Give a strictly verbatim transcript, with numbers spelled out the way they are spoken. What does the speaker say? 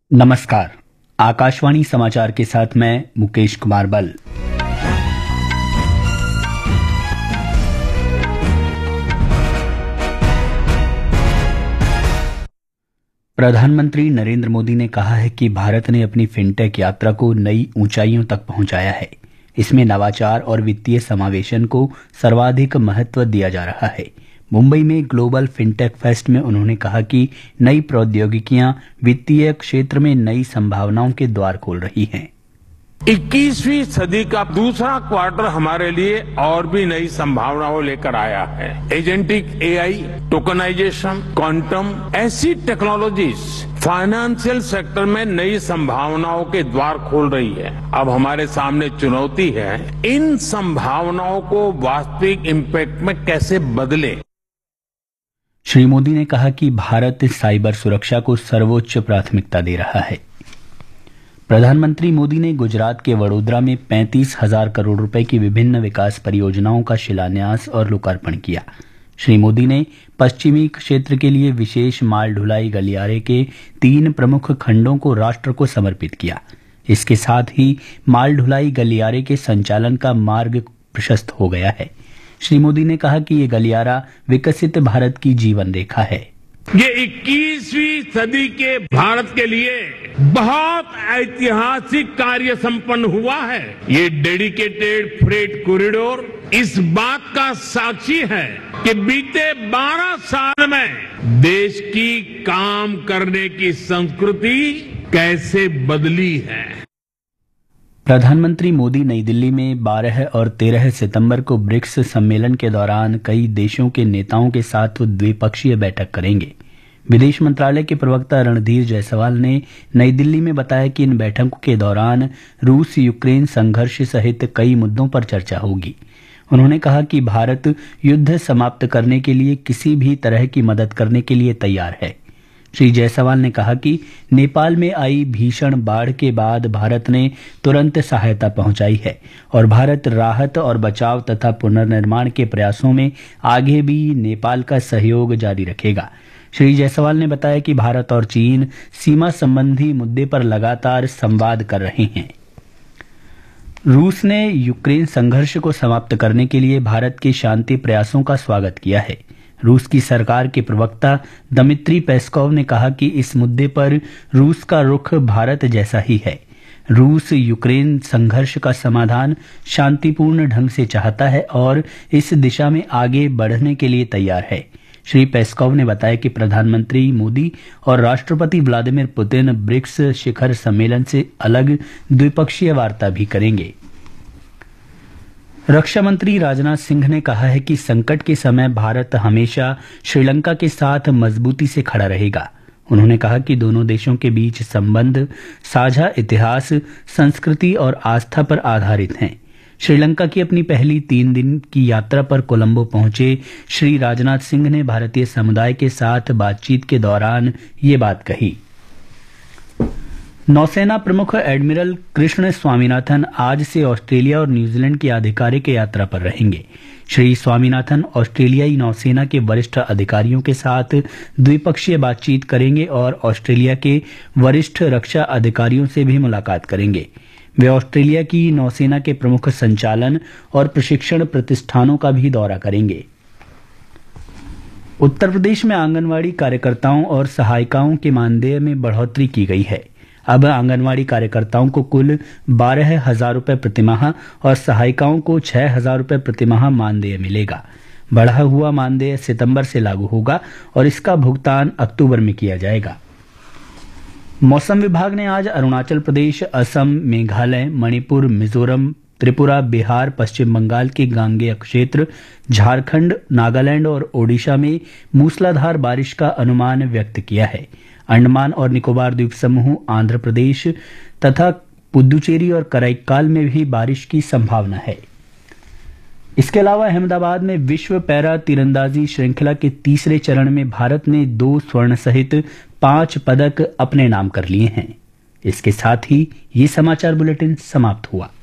नमस्कार। आकाशवाणी समाचार के साथ मैं मुकेश कुमार बल। प्रधानमंत्री नरेंद्र मोदी ने कहा है कि भारत ने अपनी फिनटेक यात्रा को नई ऊंचाइयों तक पहुंचाया है। इसमें नवाचार और वित्तीय समावेशन को सर्वाधिक महत्व दिया जा रहा है। मुंबई में ग्लोबल फिनटेक फेस्ट में उन्होंने कहा कि नई प्रौद्योगिकियां वित्तीय क्षेत्र में नई संभावनाओं के द्वार खोल रही हैं। इक्कीसवीं सदी का दूसरा क्वार्टर हमारे लिए और भी नई संभावनाओं लेकर आया है। एजेंटिक एआई, टोकनाइजेशन, क्वांटम, ऐसी टेक्नोलॉजीज फाइनेंशियल सेक्टर में नई संभावनाओं के द्वार खोल रही है। अब हमारे सामने चुनौती है इन संभावनाओं को वास्तविक इम्पैक्ट में कैसे बदले। श्री मोदी ने कहा कि भारत साइबर सुरक्षा को सर्वोच्च प्राथमिकता दे रहा है। प्रधानमंत्री मोदी ने गुजरात के वडोदरा में पैंतीस हजार करोड़ रुपए की विभिन्न विकास परियोजनाओं का शिलान्यास और लोकार्पण किया। श्री मोदी ने पश्चिमी क्षेत्र के लिए विशेष माल ढुलाई गलियारे के तीन प्रमुख खंडों को राष्ट्र को समर्पित किया। इसके साथ ही माल ढुलाई गलियारे के संचालन का मार्ग प्रशस्त हो गया है। श्री मोदी ने कहा कि ये गलियारा विकसित भारत की जीवन रेखा है। ये इक्कीसवीं सदी के भारत के लिए बहुत ऐतिहासिक कार्य संपन्न हुआ है। ये डेडिकेटेड फ्रेट कॉरिडोर इस बात का साक्षी है कि बीते बारह साल में देश की काम करने की संस्कृति कैसे बदली है। प्रधानमंत्री मोदी नई दिल्ली में बारह और तेरह सितंबर को ब्रिक्स सम्मेलन के दौरान कई देशों के नेताओं के साथ द्विपक्षीय बैठक करेंगे। विदेश मंत्रालय के प्रवक्ता रणधीर जायसवाल ने नई दिल्ली में बताया कि इन बैठकों के दौरान रूस यूक्रेन संघर्ष सहित कई मुद्दों पर चर्चा होगी। उन्होंने कहा कि भारत युद्ध समाप्त करने के लिए किसी भी तरह की मदद करने के लिए तैयार है। श्री जायसवाल ने कहा कि नेपाल में आई भीषण बाढ़ के बाद भारत ने तुरंत सहायता पहुंचाई है और भारत राहत और बचाव तथा पुनर्निर्माण के प्रयासों में आगे भी नेपाल का सहयोग जारी रखेगा। श्री जायसवाल ने बताया कि भारत और चीन सीमा संबंधी मुद्दे पर लगातार संवाद कर रहे हैं। रूस ने यूक्रेन संघर्ष को समाप्त करने के लिए भारत के शांति प्रयासों का स्वागत किया है। रूस की सरकार के प्रवक्ता दमित्री पेस्कोव ने कहा कि इस मुद्दे पर रूस का रुख भारत जैसा ही है। रूस यूक्रेन संघर्ष का समाधान शांतिपूर्ण ढंग से चाहता है और इस दिशा में आगे बढ़ने के लिए तैयार है। श्री पेस्कोव ने बताया कि प्रधानमंत्री मोदी और राष्ट्रपति व्लादिमीर पुतिन ब्रिक्स शिखर सम्मेलन से अलग द्विपक्षीय वार्ता भी करेंगे। रक्षा मंत्री राजनाथ सिंह ने कहा है कि संकट के समय भारत हमेशा श्रीलंका के साथ मजबूती से खड़ा रहेगा। उन्होंने कहा कि दोनों देशों के बीच संबंध साझा इतिहास, संस्कृति और आस्था पर आधारित हैं। श्रीलंका की अपनी पहली तीन दिन की यात्रा पर कोलंबो पहुंचे श्री राजनाथ सिंह ने भारतीय समुदाय के साथ बातचीत के दौरान ये बात कही। नौसेना प्रमुख एडमिरल कृष्ण स्वामीनाथन आज से ऑस्ट्रेलिया और न्यूजीलैंड की आधिकारिक यात्रा पर रहेंगे। श्री स्वामीनाथन ऑस्ट्रेलियाई नौसेना के वरिष्ठ अधिकारियों के साथ द्विपक्षीय बातचीत करेंगे और ऑस्ट्रेलिया के वरिष्ठ रक्षा अधिकारियों से भी मुलाकात करेंगे। वे ऑस्ट्रेलिया की नौसेना के प्रमुख संचालन और प्रशिक्षण प्रतिष्ठानों का भी दौरा करेंगे। उत्तर प्रदेश में आंगनवाड़ी कार्यकर्ताओं और सहायिकाओं के मानदेय में बढ़ोतरी की गई है। अब आंगनवाड़ी कार्यकर्ताओं को कुल बारह हजार रुपये प्रतिमाह और सहायिकाओं को छह हजार रुपये प्रतिमाह मानदेय मिलेगा। बढ़ा हुआ मानदेय सितंबर से लागू होगा और इसका भुगतान अक्टूबर में किया जाएगा। मौसम विभाग ने आज अरुणाचल प्रदेश, असम, मेघालय, मणिपुर, मिजोरम, त्रिपुरा, बिहार, पश्चिम बंगाल के गांगेय क्षेत्र, झारखंड, नागालैंड और ओडिशा में मूसलाधार बारिश का अनुमान व्यक्त किया है। अंडमान और निकोबार द्वीप समूह, आंध्र प्रदेश तथा पुदुचेरी और कराईकाल में भी बारिश की संभावना है। इसके अलावा अहमदाबाद में विश्व पैरा तीरंदाजी श्रृंखला के तीसरे चरण में भारत ने दो स्वर्ण सहित पांच पदक अपने नाम कर लिए हैं। इसके साथ ही ये समाचार बुलेटिन समाप्त हुआ।